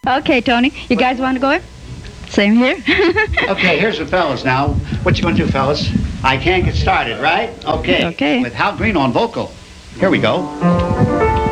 Okay, Tony. You guys want to go in? Same here. Okay, here's the fellas now. What you gonna do, fellas? I Can't Get Started, right? Okay. Okay. With Hal Green on vocal. Here we go.